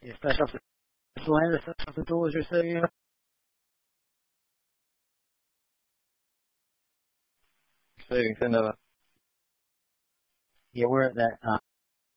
Yeah, fresh off the land, fresh off the doors, you're saying? Sí, sí, nada. Yeah, we're at that